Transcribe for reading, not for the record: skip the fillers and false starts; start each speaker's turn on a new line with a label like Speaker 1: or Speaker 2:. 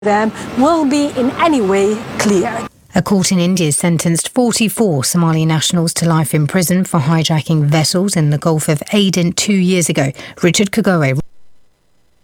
Speaker 1: them will be in any way cleared.
Speaker 2: A court in India sentenced 44 Somali nationals to life in prison for hijacking vessels in the Gulf of Aden 2 years ago. Richard Kagoe